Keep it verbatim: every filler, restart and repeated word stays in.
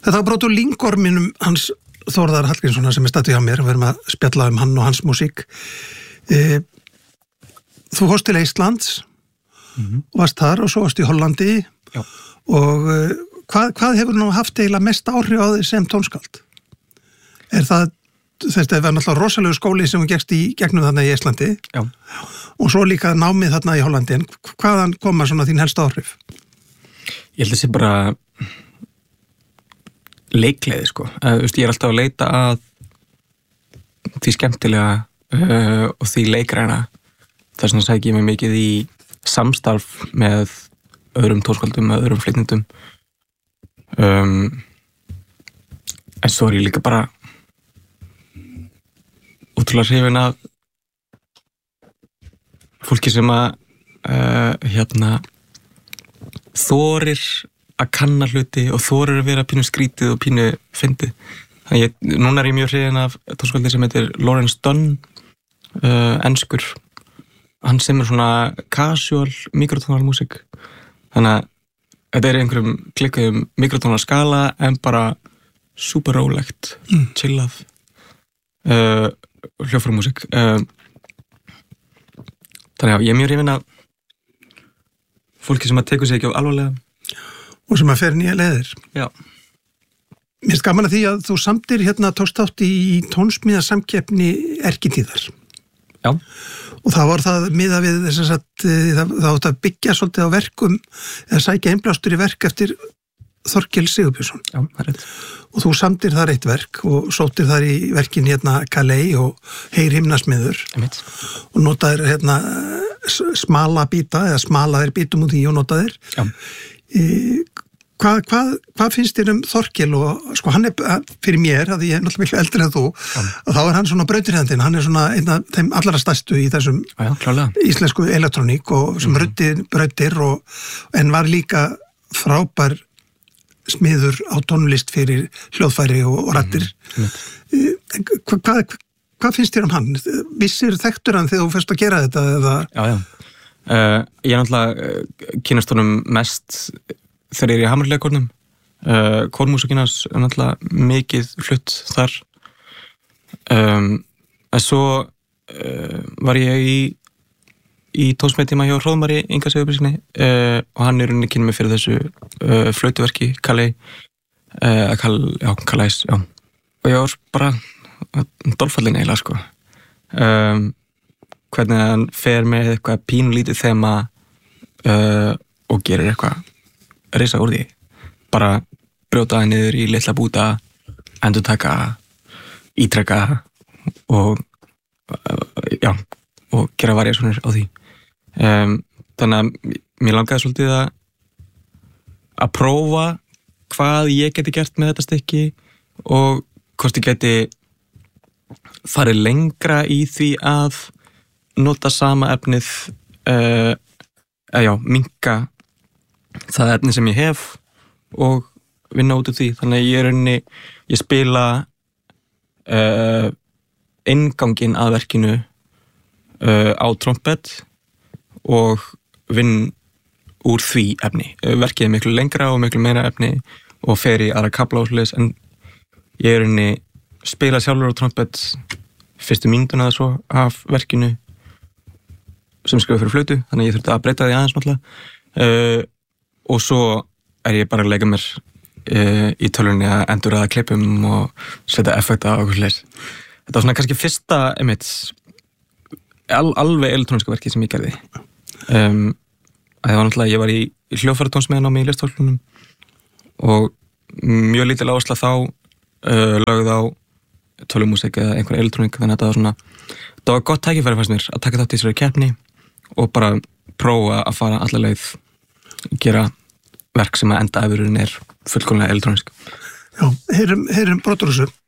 Þetta var brot úr Lyngorminum hans Þórðar Hallgrímssonar sem er stættu hjá mér, við erum að spjalla um hann og hans músík. E, þú fórst til Íslands, mm-hmm. varst þar og svo varst í Hollandi. Já. Og e, hvað, hvað hefur nú haft eiginlega mest áhrif á þig sem tónskáld? Er það, þetta var náttúrulega rosalegu skóli sem þú gekkst í gegnum þarna í Íslandi. Já. Og svo líka námið þarna í Hollandi, en hvaðan koma svona þín helsta áhrif? Ég held að sé bara leikgleði, sko. Uh, veist, ég er alltaf að leita að því skemmtilega uh, og því leikræna. Þess vegna sæki ég mig mikið í samstarf með öðrum tónskáldum, með öðrum flytjendum. Um, en svo er ég líka bara útrúlega hrifin af fólki sem að uh, hérna þorir að kanna hluti og þorir að vera pínu skrítið og pínu fyndið. Þannig ég, núna er ég mjög hrifin af tónskáldi sem heitir Lawrence Dunn, uh, enskur. Hann sem er svona casual mikrotónal músík. Þannig að þetta er einhverjum klikkuðum mikrotónal skala en bara super rólegt, mm. chillað uh, hljóðfæramúsík. Uh, þannig að ég er mjög hrifin af fólki sem að tekur sig ekki á alvarlega. Og sem að fer nýja leiðir. Já. Mér finnst gaman að því að þú samtir hérna tókst þátt í tónsmíðasamkeppni Erkitíðar. Já. Og það var það miða við þess að það, það átt að byggja svolítið á verkum eða sækja einblástur í verk eftir Þorkel Sigurbjörnsson. Já, það er rétt. Og þú samtir þar eitt verk og sóttir þar í verkin hérna Calais og Heyr himnasmiður. Einmitt. Og notaðir hérna smala bíta eða smalaðir bítum úr því og notaðir. Já. E, hvað, hvað, hvað finnst þér um Þorkel og sko hann er fyrir mér, að ég er náttúrulega miklu eldri en þú, já. Og þá er hann svona brautirhændin, hann er svona einn af þeim allra stærstu í þessum já, já, íslensku elektróník og sem mm. ruddir brautir og en var líka frábær smiður á tónlist fyrir hljóðfæri og, og raddir. Mm. E, hvað, hvað, hvað finnst þér um hann? Vissir þekktur hann þegar þú fyrst að gera þetta? Eða? Já, já. Uh, ég er náttúrulega kynast honum mest þegar ég er í Hammarleikórnum. Uh, Kórmúsíkinas er náttúrulega mikið flutt þar. Um, en svo uh, var ég í, í tónsmíðatíma hjá Hróðmari Inga Sigurbjörnssyni uh, og hann er unni kynni mig fyrir þessu uh, flautuverki Calais, uh, Kal, já, Calais, já. Og ég var bara dolfallin eiginlega, sko. Um, hvernig hann fer með eitthvað pínlítið þema uh, og gerir eitthvað risa úr því. Bara brjóta það niður í litla búta, endurtaka, ítrekka og uh, já, og gera variationir á því. Um, þannig að mér langaði svolítið að að prófa hvað ég geti gert með þetta stykki og hvort ég geti farið lengra í því að nota sama efnið uh, eða já, minnka það efni sem ég hef og vinna út úr því. Þannig að ég er unni, ég spila uh, innganginn að verkinu uh, á trompet og vinn úr því efni. Verkið er miklu lengra og miklu meira efni og fer í aðra kafla og svoleiðis, en ég er unni spila sjálfur á trompet fyrstu mínútuna eða svo af verkinu sem skrifa fyrir flautu, þannig að ég þurfti að breyta því aðeins náttúrulega uh, og svo er ég bara að leika mér uh, í tölunni að endurraða klippum og setja effekta og okkur leys. Þetta var svona kannski fyrsta einmitt, al, alveg elektróniska verki sem ég gerði. Um, það var náttúrulega, ég var í, í hljóðfæratónsmiðanámi í Listaháskólanum og mjög lítil áhersla þá uh, lögð á tölvumúsík eða einhver elektróník, þannig að þetta var svona, þetta var gott tækifæri fannst mér að taka þátt í þessari keppni og bara prófa að fara alla leið, gera verk sem að enda efurinn er fullkomlega elektrónisk. Já, heyrum, heyrum brotur þessu.